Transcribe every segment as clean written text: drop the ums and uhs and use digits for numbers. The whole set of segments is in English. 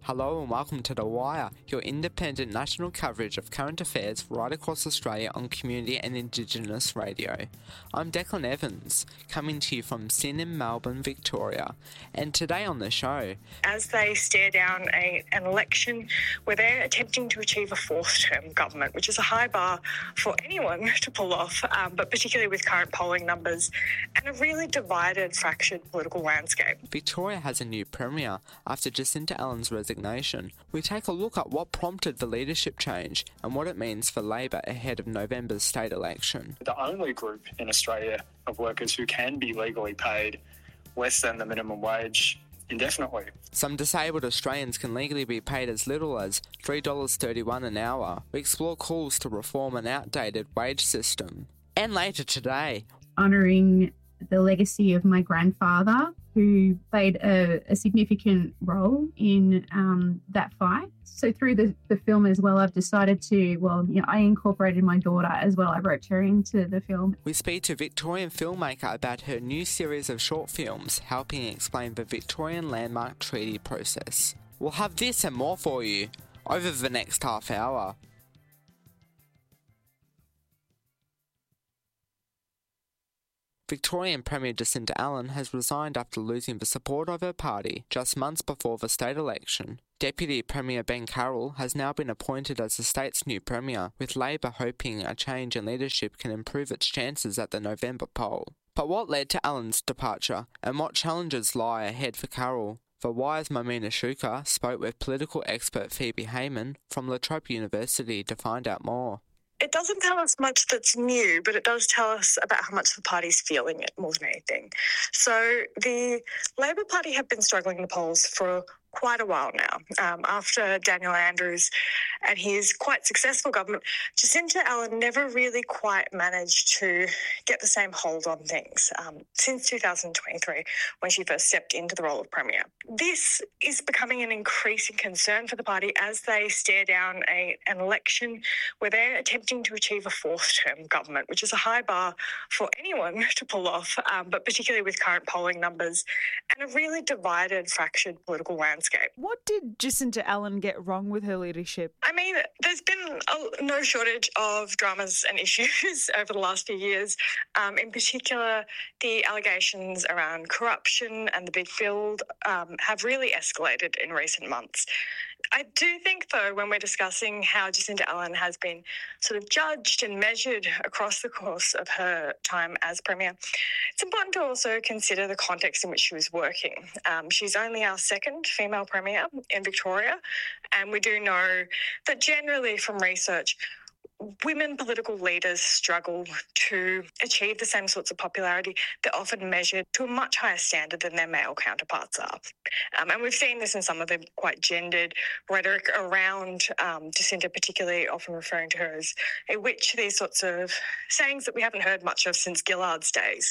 Hello and welcome to The Wire, your independent national coverage of current affairs right across Australia on community and Indigenous radio. I'm Declan Evans, coming to you from Sin in Melbourne, Victoria, and today on the show... As they stare down an election where they're attempting to achieve a fourth-term government, which is a high bar for anyone to pull off, but particularly with current polling numbers and a really divided, fractured political landscape. Victoria has a new premier after Jacinta Allen's resignation. We take a look at what prompted the leadership change and what it means for Labor ahead of November's state election. The only group in Australia of workers who can be legally paid less than the minimum wage indefinitely. Some disabled Australians can legally be paid as little as $3.31 an hour. We explore calls to reform an outdated wage system. And later today, honouring the legacy of my grandfather, who played a significant role in that fight. So through the film as well, I've decided to, I incorporated my daughter as well. I wrote her into the film. We speak to Victorian filmmaker about her new series of short films, helping explain the Victorian Landmark Treaty process. We'll have this and more for you over the next half hour. Victorian Premier Jacinta Allen has resigned after losing the support of her party just months before the state election. Deputy Premier Ben Carroll has now been appointed as the state's new premier, with Labor hoping a change in leadership can improve its chances at the November poll. But what led to Allen's departure, and what challenges lie ahead for Carroll? The Wire's Mamina Shuka spoke with political expert Phoebe Heyman from La Trobe University to find out more. It doesn't tell us much that's new, but it does tell us about how much the party's feeling it more than anything. So the Labor Party have been struggling in the polls for quite a while now. After Daniel Andrews and his quite successful government, Jacinta Allen never really quite managed to get the same hold on things since 2023, when she first stepped into the role of Premier. This is becoming an increasing concern for the party as they stare down an election where they're attempting to achieve a fourth-term government, which is a high bar for anyone to pull off, but particularly with current polling numbers and a really divided, fractured political landscape. What did Jacinta Allen get wrong with her leadership? I mean, there's been no shortage of dramas and issues over the last few years. In particular, the allegations around corruption and the big build have really escalated in recent months. I do think, though, when we're discussing how Jacinta Allen has been sort of judged and measured across the course of her time as Premier, it's important to also consider the context in which she was working. She's only our second female Premier in Victoria, and we do know that generally from research, women political leaders struggle to achieve the same sorts of popularity. They're often measured to a much higher standard than their male counterparts are. And we've seen this in some of the quite gendered rhetoric around Jacinta, particularly often referring to her as a witch, these sorts of sayings that we haven't heard much of since Gillard's days.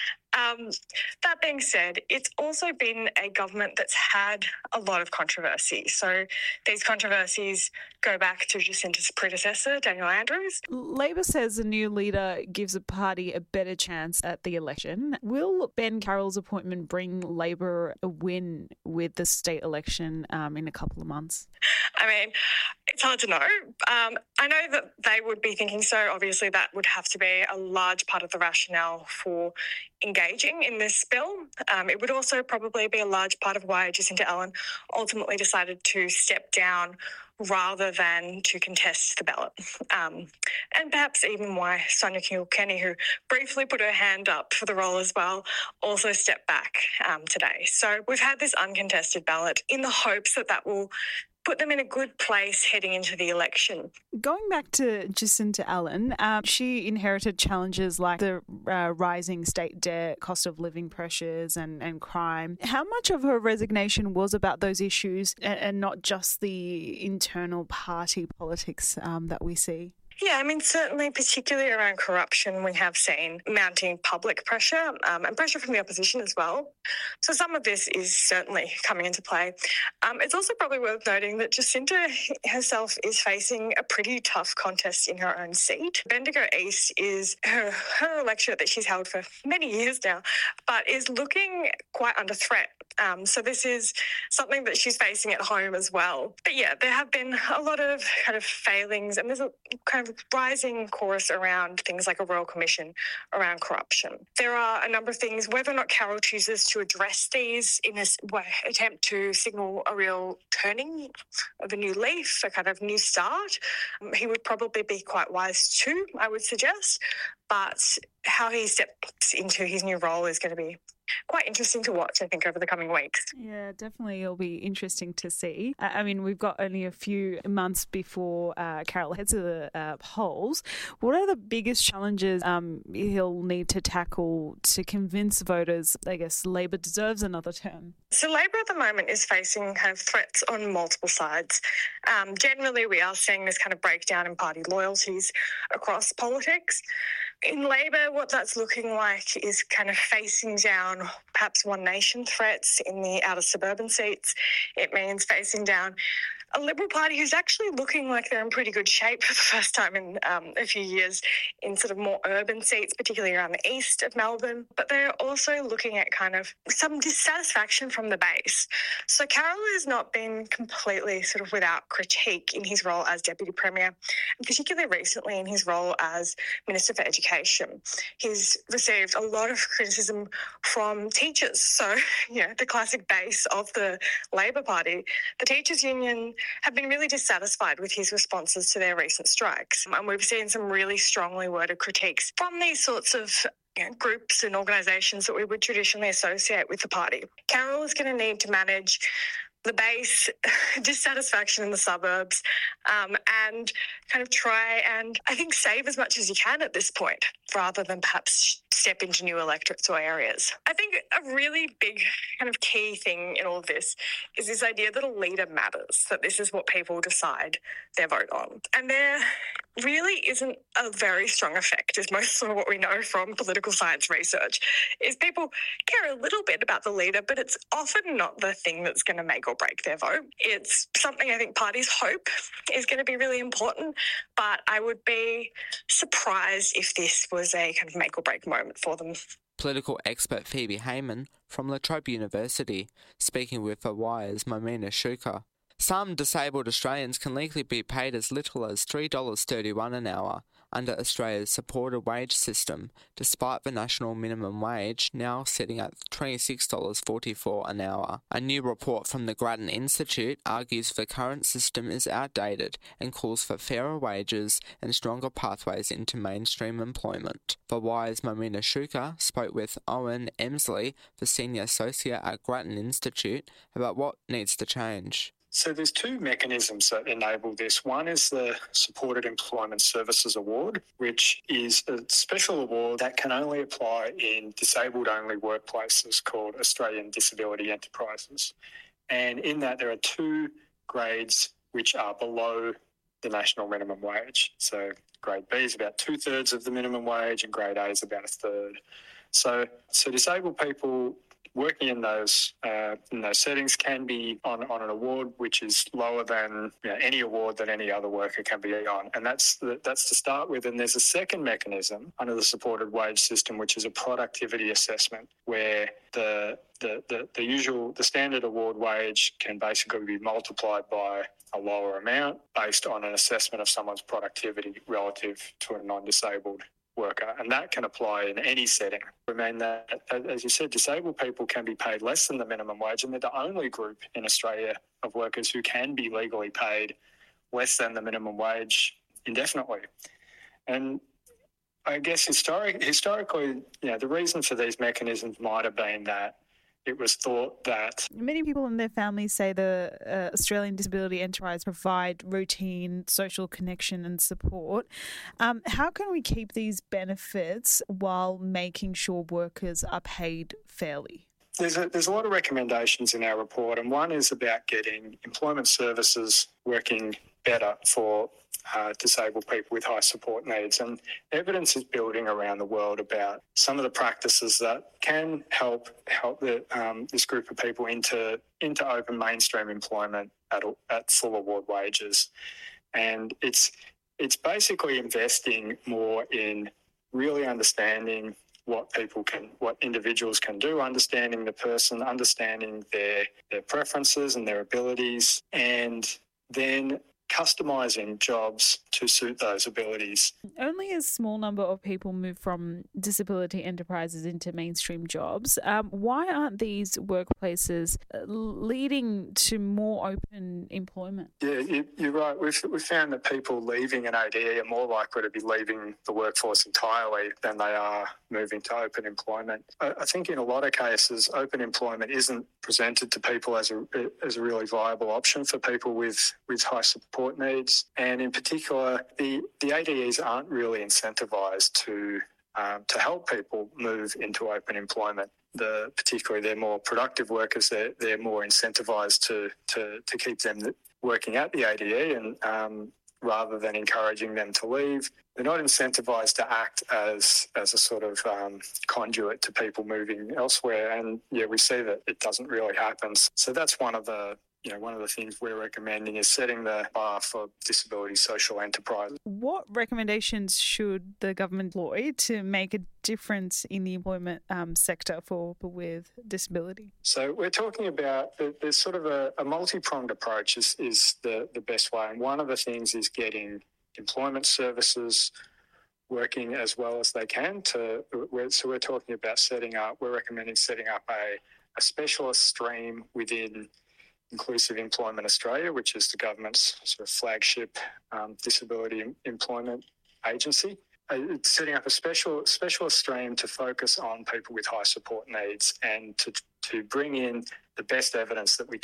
That being said, it's also been a government that's had a lot of controversy. So these controversies go back to Jacinta's predecessor, Daniel Andrews. Labor says the new leader gives the party a better chance at the election. Will Ben Carroll's appointment bring Labor a win with the state election in a couple of months? I mean, it's hard to know. I know that they would be thinking so. Obviously, that would have to be a large part of the rationale for engaging in this bill. It would also probably be a large part of why Jacinta Allen ultimately decided to step down rather than to contest the ballot. And perhaps even why Sonia Kilkenny, who briefly put her hand up for the role as well, also stepped back today. So we've had this uncontested ballot in the hopes that that will put them in a good place heading into the election. Going back to Jacinta Allen, she inherited challenges like the rising state debt, cost of living pressures and crime. How much of her resignation was about those issues and not just the internal party politics that we see? Yeah, I mean, certainly, particularly around corruption, we have seen mounting public pressure and pressure from the opposition as well. So some of this is certainly coming into play. It's also probably worth noting that Jacinta herself is facing a pretty tough contest in her own seat. Bendigo East is her electorate that she's held for many years now, but is looking quite under threat. So this is something that she's facing at home as well. But yeah, there have been a lot of kind of failings, and there's a kind of rising chorus around things like a royal commission around corruption. There are a number of things, whether or not Carroll chooses to address these in an attempt to signal a real turning of a new leaf, a kind of new start, he would probably be quite wise too, I would suggest. But how he steps into his new role is going to be quite interesting to watch, I think, over the coming weeks. Yeah, definitely. It'll be interesting to see. I mean, we've got only a few months before Carroll heads to the polls. What are the biggest challenges he'll need to tackle to convince voters, I guess, Labor deserves another term? So Labor at the moment is facing kind of threats on multiple sides. Generally, we are seeing this kind of breakdown in party loyalties across politics. In Labor, what that's looking like is kind of facing down perhaps One Nation threats in the outer suburban seats. It means facing down a Liberal Party who's actually looking like they're in pretty good shape for the first time in a few years in sort of more urban seats, particularly around the east of Melbourne. But they're also looking at kind of some dissatisfaction from the base. So Carroll has not been completely sort of without critique in his role as Deputy Premier, and particularly recently in his role as Minister for Education. He's received a lot of criticism from teachers. So, the classic base of the Labor Party. The Teachers' Union have been really dissatisfied with his responses to their recent strikes. And we've seen some really strongly worded critiques from these sorts of groups and organisations that we would traditionally associate with the party. Carroll is going to need to manage the base, dissatisfaction in the suburbs, and kind of try and, I think, save as much as he can at this point, rather than perhaps step into new electorates or areas. I think a really big kind of key thing in all of this is this idea that a leader matters, that this is what people decide their vote on. And there really isn't a very strong effect, is most of what we know from political science research, is people care a little bit about the leader, but it's often not the thing that's going to make or break their vote. It's something I think parties hope is going to be really important, but I would be surprised if this was a kind of make or break moment for them. Political expert Phoebe Heyman from La Trobe University, speaking with The Wire's Momina Shuka. Some disabled Australians can legally be paid as little as $3.31 an hour under Australia's supported wage system, despite the national minimum wage now sitting at $26.44 an hour. A new report from the Grattan Institute argues the current system is outdated and calls for fairer wages and stronger pathways into mainstream employment. The Wire's Momina Shuka spoke with Owen Emsley, the Senior Associate at Grattan Institute, about what needs to change. So there's two mechanisms that enable this. One is the Supported Employment Services Award, which is a special award that can only apply in disabled-only workplaces called Australian Disability Enterprises. And in that, there are two grades which are below the national minimum wage. So grade B is about 2/3 of the minimum wage and grade A is about 1/3. So disabled people working in those settings can be on an award which is lower than any award that any other worker can be on, and that's to start with. And there's a second mechanism under the supported wage system, which is a productivity assessment, where the standard award wage can basically be multiplied by a lower amount based on an assessment of someone's productivity relative to a non-disabled worker, and that can apply in any setting. I mean that, as you said, disabled people can be paid less than the minimum wage, and they're the only group in Australia of workers who can be legally paid less than the minimum wage indefinitely. And I guess historically, the reason for these mechanisms might have been that it was thought that many people and their families say the Australian Disability Enterprise provide routine social connection and support. How can we keep these benefits while making sure workers are paid fairly? There's a lot of recommendations in our report, and one is about getting employment services working better for disabled people with high support needs. And evidence is building around the world about some of the practices that can help this group of people into open mainstream employment at full award wages. And it's basically investing more in really understanding what individuals can do, understanding the person, understanding their preferences and their abilities, and then customising jobs to suit those abilities. Only a small number of people move from disability enterprises into mainstream jobs. Why aren't these workplaces leading to more open employment? Yeah, you're right. We've found that people leaving an ADE are more likely to be leaving the workforce entirely than they are moving to open employment. I think in a lot of cases, open employment isn't presented to people as a really viable option for people with high support needs. And in particular, the ADEs aren't really incentivised to help people move into open employment. Particularly their more productive workers, they're more incentivised to keep them working at the ADE, and rather than encouraging them to leave. They're not incentivised to act as a sort of conduit to people moving elsewhere. And yeah, we see that it doesn't really happen. So that's one of the things we're recommending is setting the bar for disability social enterprise. What recommendations should the government employ to make a difference in the employment sector for people with disability? So we're talking about there's sort of a multi-pronged approach is the best way. And one of the things is getting employment services working as well as they can. So we're talking about we're recommending setting up a specialist stream within Inclusive Employment Australia, which is the government's sort of flagship disability employment agency. It's setting up a specialist stream to focus on people with high support needs and to bring in the best evidence that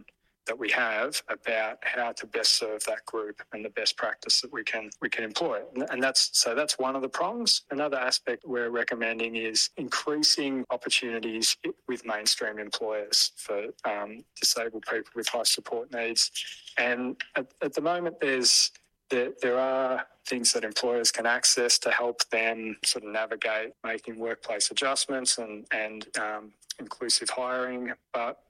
we have about how to best serve that group and the best practice that we can employ. And that's one of the prongs. Another aspect we're recommending is increasing opportunities with mainstream employers for disabled people with high support needs. And at the moment, there are things that employers can access to help them sort of navigate making workplace adjustments and inclusive hiring, but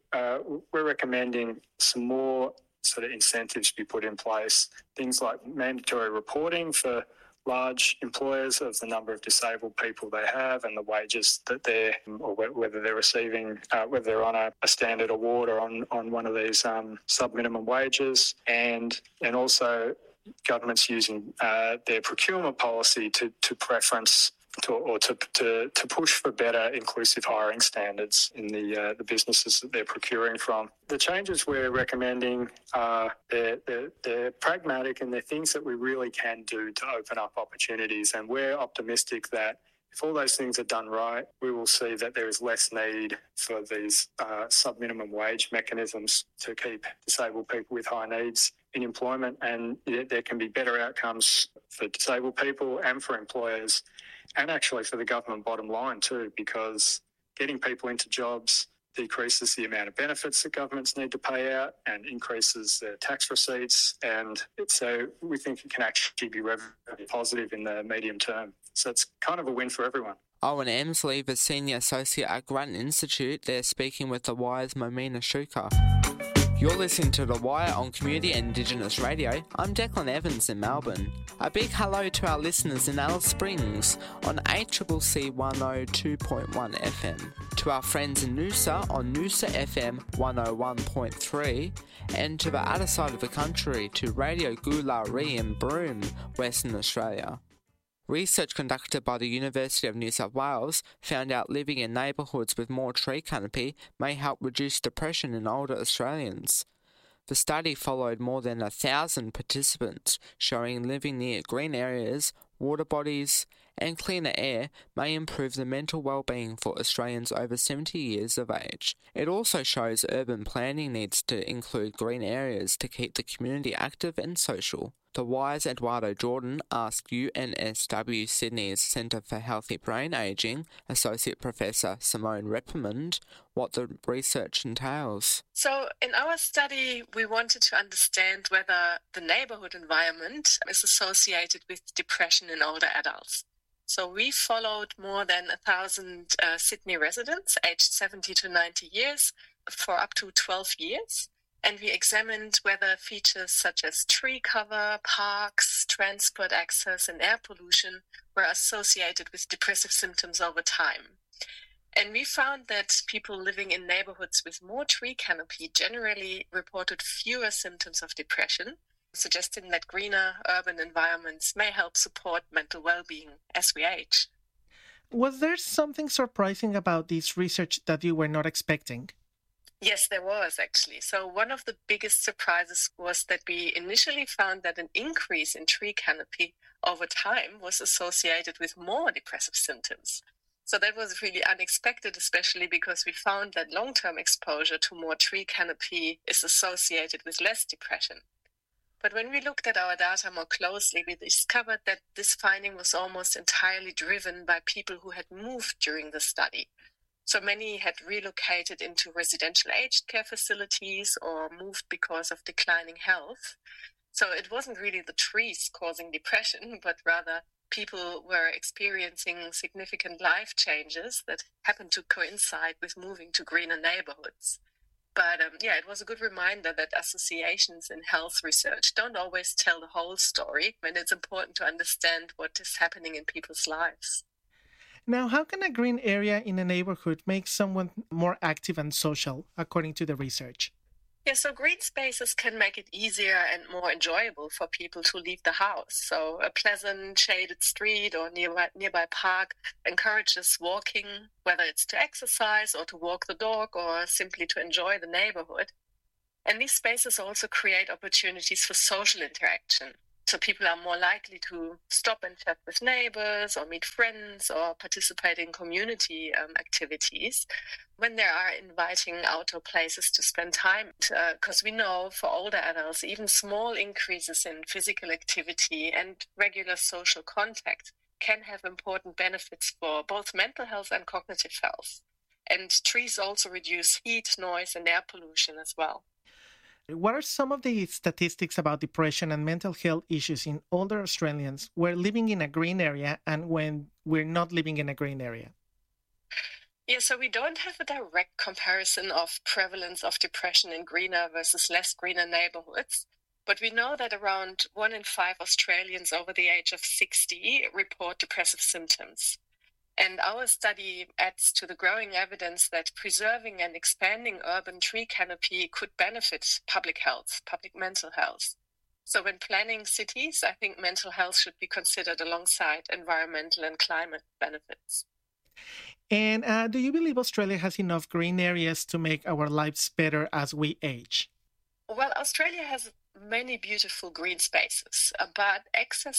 we're recommending some more sort of incentives be put in place, things like mandatory reporting for large employers of the number of disabled people they have and the wages that whether they're receiving, whether they're on a standard award or on one of these sub-minimum wages, and also governments using their procurement policy to preference to push for better inclusive hiring standards in the businesses that they're procuring from. The changes we're recommending are they're pragmatic and they're things that we really can do to open up opportunities, and we're optimistic that if all those things are done right, we will see that there is less need for these sub-minimum wage mechanisms to keep disabled people with high needs in employment, and there can be better outcomes for disabled people and for employers, and actually for the government bottom line too, because getting people into jobs decreases the amount of benefits that governments need to pay out and increases their tax receipts. And so we think it can actually be revenue positive in the medium term. So it's kind of a win for everyone. Owen Emsley, the Senior Associate at Grant Institute, they're speaking with The Wire's Momina Shuka. You're listening to The Wire on Community and Indigenous Radio. I'm Declan Evans in Melbourne. A big hello to our listeners in Alice Springs on ACCC 102.1 FM, to our friends in Noosa on Noosa FM 101.3, and to the other side of the country to Radio Goolarree in Broome, Western Australia. Research conducted by the University of New South Wales found out living in neighbourhoods with more tree canopy may help reduce depression in older Australians. The study followed more than 1,000 participants, showing living near green areas, water bodies, and cleaner air may improve the mental well-being for Australians over 70 years of age. It also shows urban planning needs to include green areas to keep the community active and social. The Wise Eduardo Jordan asked UNSW Sydney's Centre for Healthy Brain Ageing Associate Professor Simone Reppermond what the research entails. So in our study, we wanted to understand whether the neighbourhood environment is associated with depression in older adults. So we followed more than 1,000 Sydney residents aged 70 to 90 years for up to 12 years. And we examined whether features such as tree cover, parks, transport access, and air pollution were associated with depressive symptoms over time. And we found that people living in neighborhoods with more tree canopy generally reported fewer symptoms of depression, suggesting that greener urban environments may help support mental well-being as we age. Was there something surprising about this research that you were not expecting? Yes, there was actually. So one of the biggest surprises was that we initially found that an increase in tree canopy over time was associated with more depressive symptoms. So that was really unexpected, especially because we found that long-term exposure to more tree canopy is associated with less depression. But when we looked at our data more closely, we discovered that this finding was almost entirely driven by people who had moved during the study. So many had relocated into residential aged care facilities or moved because of declining health. So it wasn't really the trees causing depression, but rather people were experiencing significant life changes that happened to coincide with moving to greener neighborhoods. But it was a good reminder that associations in health research don't always tell the whole story, and it's important to understand what is happening in people's lives. Now, how can a green area in a neighborhood make someone more active and social, according to the research? Yeah, so green spaces can make it easier and more enjoyable for people to leave the house. So a pleasant shaded street or nearby park encourages walking, whether it's to exercise or to walk the dog or simply to enjoy the neighborhood. And these spaces also create opportunities for social interaction. So people are more likely to stop and chat with neighbors or meet friends or participate in community activities when there are inviting outdoor places to spend time. Because we know for older adults, even small increases in physical activity and regular social contact can have important benefits for both mental health and cognitive health. And trees also reduce heat, noise, and air pollution as well. What are some of the statistics about depression and mental health issues in older Australians who are living in a green area and when we're not living in a green area? Yeah, so we don't have a direct comparison of prevalence of depression in greener versus less greener neighborhoods, but we know that around 1 in 5 Australians over the age of 60 report depressive symptoms. And our study adds to the growing evidence that preserving and expanding urban tree canopy could benefit public health, public mental health. So when planning cities, I think mental health should be considered alongside environmental and climate benefits. And do you believe Australia has enough green areas to make our lives better as we age? Well, Australia has many beautiful green spaces, but access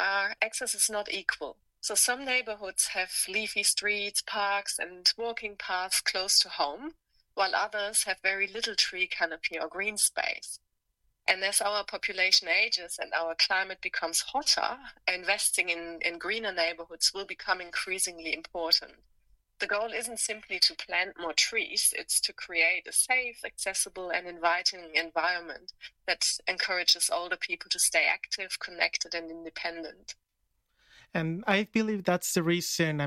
is not equal. So some neighborhoods have leafy streets, parks, and walking paths close to home, while others have very little tree canopy or green space. And as our population ages and our climate becomes hotter, investing in greener neighborhoods will become increasingly important. The goal isn't simply to plant more trees, it's to create a safe, accessible, and inviting environment that encourages older people to stay active, connected, and independent. And I believe that's the reason,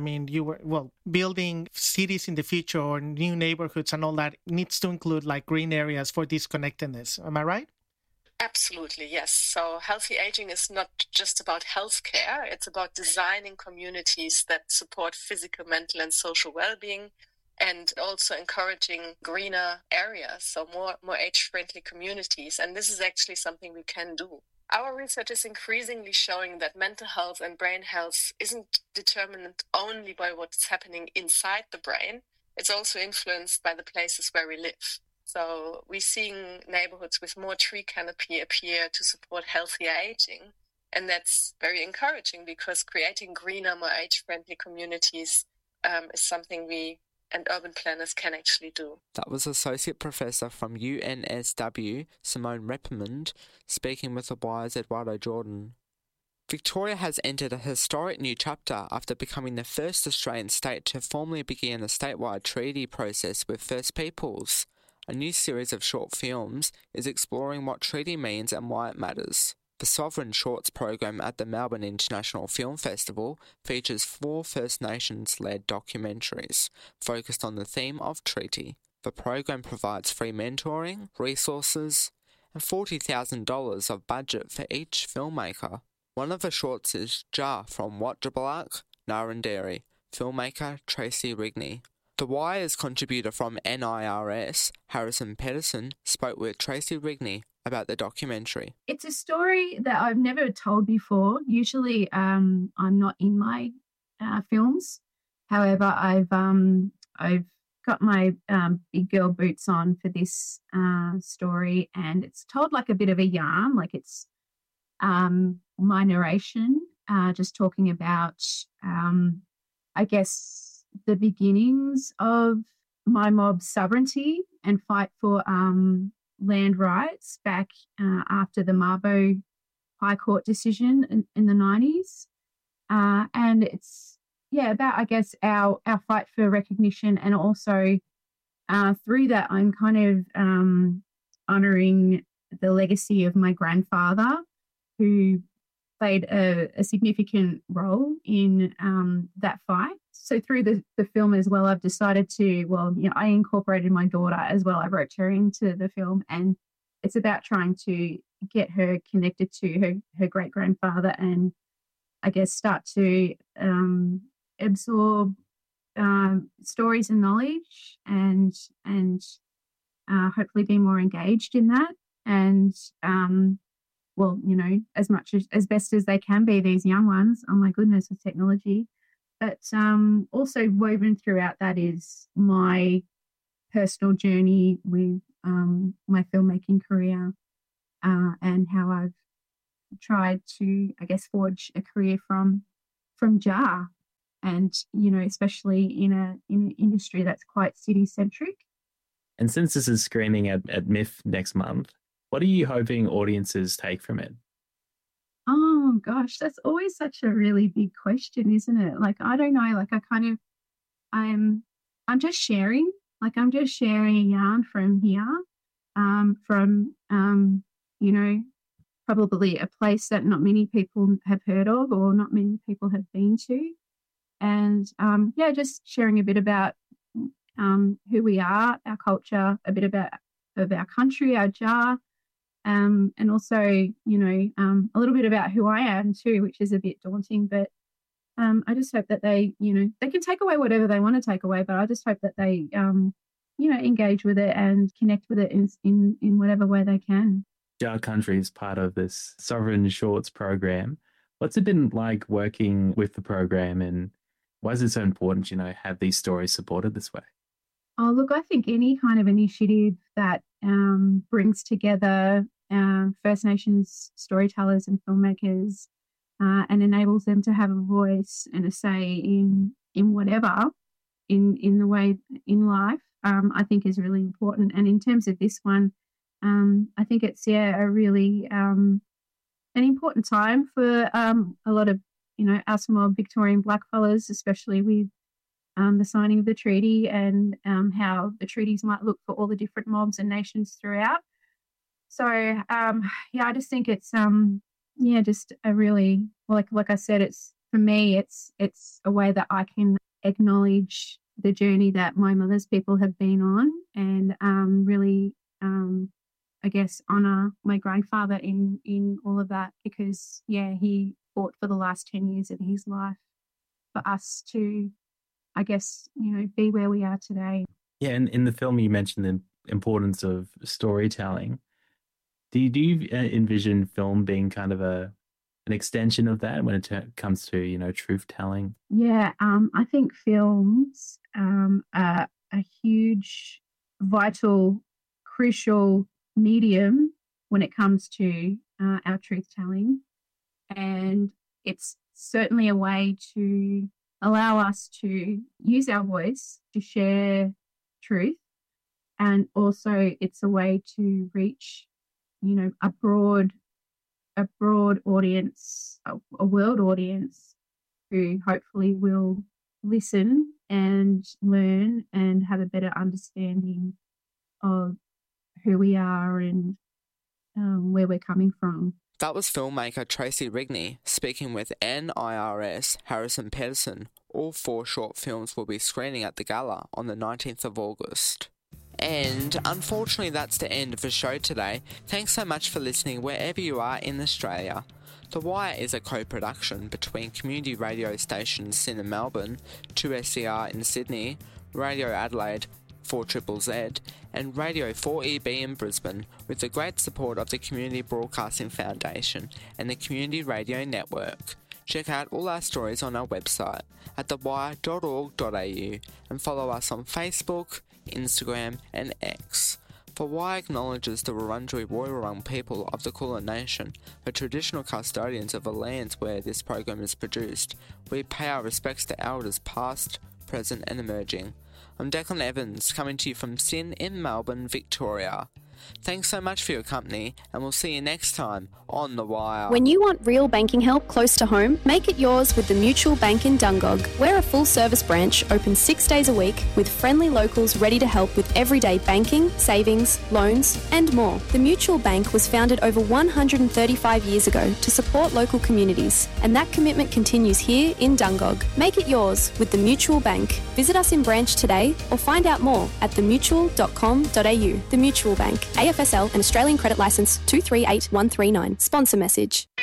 building cities in the future or new neighborhoods and all that needs to include like green areas for this connectedness. Am I right? Absolutely, yes. So healthy aging is not just about healthcare. It's about designing communities that support physical, mental, and social well-being, and also encouraging greener areas, so more age-friendly communities. And this is actually something we can do. Our research is increasingly showing that mental health and brain health isn't determined only by what's happening inside the brain. It's also influenced by the places where we live. So we're seeing neighborhoods with more tree canopy appear to support healthier aging. And that's very encouraging because creating greener, more age-friendly communities is something we and urban planners can actually do. That was Associate Professor from UNSW, Simone Reppermond, speaking with The Wire's Eduardo Jordan. Victoria has entered a historic new chapter after becoming the first Australian state to formally begin a statewide treaty process with First Peoples. A new series of short films is exploring what treaty means and why it matters. The Sovereign Shorts program at the Melbourne International Film Festival features 4 First Nations-led documentaries focused on the theme of treaty. The program provides free mentoring, resources, and $40,000 of budget for each filmmaker. One of the shorts is Jar from Watjabalak, Narranderi, filmmaker Tracy Rigney. The Wire's contributor from NIRS, Harrison Pedersen, spoke with Tracy Rigney about the documentary. It's a story that I've never told before. Usually I'm not in my films. However, I've got my big girl boots on for this story, and it's told like a bit of a yarn, like it's my narration, just talking about, I guess, the beginnings of my mob's sovereignty and fight for land rights back after the Mabo High Court decision in the 90s. And it's, about, I guess, our fight for recognition, and also through that I'm kind of honouring the legacy of my grandfather, who played a significant role in that fight. So through the film as well, I've decided to, I incorporated my daughter as well. I wrote her into the film, and it's about trying to get her connected to her great-grandfather, and I guess start to absorb stories and knowledge, and hopefully be more engaged in that. And as best as they can be, these young ones, oh my goodness, with technology. But also woven throughout that is my personal journey with my filmmaking career, and how I've tried to, I guess, forge a career from Jar, and especially in an industry that's quite city centric. And since this is screening at MIF next month, what are you hoping audiences take from it? Oh gosh, that's always such a really big question, isn't it? Like, I don't know, like I'm just sharing, a yarn from here, from probably a place that not many people have heard of or not many people have been to. And just sharing a bit about who we are, our culture, a bit about of our country, our Jar. And also, a little bit about who I am too, which is a bit daunting, but I just hope that they can take away whatever they want to take away, but I just hope that they, engage with it and connect with it in whatever way they can. Jar Country is part of this Sovereign Shorts program. What's it been like working with the program, and why is it so important, have these stories supported this way? Oh, look, I think any kind of initiative that brings together First Nations storytellers and filmmakers and enables them to have a voice and a say in whatever, in the way in life, I think is really important. And in terms of this one, I think it's a really an important time for a lot of us mob Victorian blackfellas, especially with the signing of the treaty, and how the treaties might look for all the different mobs and nations throughout. So I just think it's just a really, like I said, it's, for me, it's a way that I can acknowledge the journey that my mother's people have been on, and really I guess honour my grandfather in all of that, because he fought for the last 10 years of his life for us to, I guess, be where we are today. Yeah, and in the film you mentioned the importance of storytelling. Do you envision film being kind of an extension of that when it comes to, truth telling? Yeah, I think films are a huge, vital, crucial medium when it comes to our truth telling. And it's certainly a way to allow us to use our voice to share truth. And also it's a way to reach, a broad audience, a world audience who hopefully will listen and learn and have a better understanding of who we are and where we're coming from. That was filmmaker Tracy Rigney speaking with NIRS Harrison Pedersen. All 4 short films will be screening at the gala on the 19th of August. And unfortunately that's the end of the show today. Thanks so much for listening wherever you are in Australia. The Wire is a co-production between community radio stations SYN in Melbourne, 2SER in Sydney, Radio Adelaide, 4ZZZ, and Radio 4EB in Brisbane, with the great support of the Community Broadcasting Foundation and the Community Radio Network. Check out all our stories on our website at thewire.org.au and follow us on Facebook, Instagram and X. The Wire acknowledges the Wurundjeri Woiwurrung people of the Kulin Nation, the traditional custodians of the lands where this program is produced. We pay our respects to elders past, present and emerging. I'm Declan Evans, coming to you from SYN in Melbourne, Victoria. Thanks so much for your company, and we'll see you next time on The Wire. When you want real banking help close to home, make it yours with the Mutual Bank in Dungog. We're a full-service branch open 6 days a week with friendly locals ready to help with everyday banking, savings, loans and more. The Mutual Bank was founded over 135 years ago to support local communities, and that commitment continues here in Dungog. Make it yours with the Mutual Bank. Visit us in branch today or find out more at themutual.com.au. The Mutual Bank, AFSL and Australian Credit Licence 238139. Sponsor message.